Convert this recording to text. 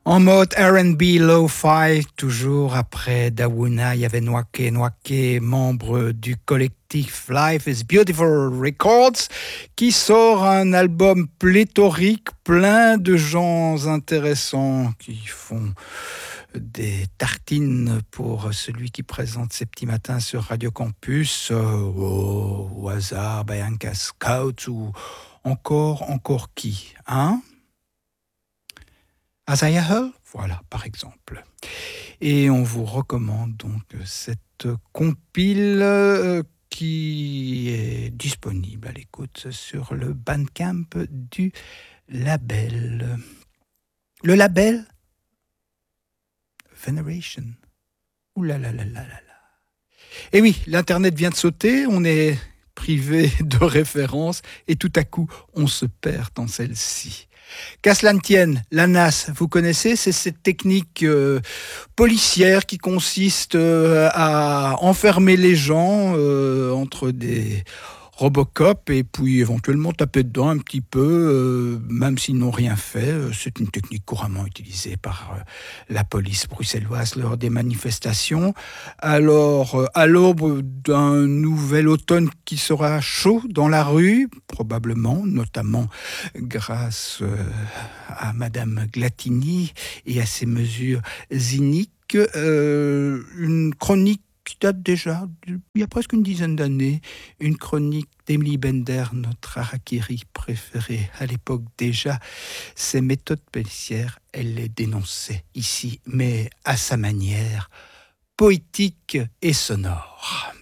En mode R&B lo-fi, toujours après Dawuna, il y avait Nwake Nwake, membre du collectif Life is Beautiful Records, qui sort un album pléthorique, plein de gens intéressants qui font des tartines pour celui qui présente ces petits matins sur Radio Campus, au hasard, Bianca Scout ou encore qui, hein? Isaiah Hull, voilà, par exemple. Et on vous recommande donc cette compile qui est disponible à l'écoute sur le Bandcamp du label. Le label Veneration. Ouh là là là là là là. Et oui, l'Internet vient de sauter, on est privé de référence et tout à coup, on se perd dans celle-ci. Qu'à cela ne tienne, la NAS, vous connaissez, c'est cette technique policière qui consiste à enfermer les gens entre des Robocop et puis éventuellement taper dedans un petit peu, même s'ils n'ont rien fait. C'est une technique couramment utilisée par la police bruxelloise lors des manifestations. Alors, à l'aube d'un nouvel automne qui sera chaud dans la rue, probablement, notamment grâce à Madame Glatini et à ses mesures iniques, une chronique qui date déjà, il y a presque une dizaine d'années, une chronique d'Emily Bender, notre harakiri préférée à l'époque déjà. Ces méthodes policières, elle les dénonçait ici, mais à sa manière, poétique et sonore.